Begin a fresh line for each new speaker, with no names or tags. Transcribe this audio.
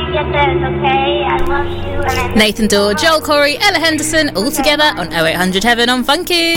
get those, okay? I love you. And
Nathan Dawe, Joel Corey, Ella Henderson, all together on 0800 Heaven on Fun Kids.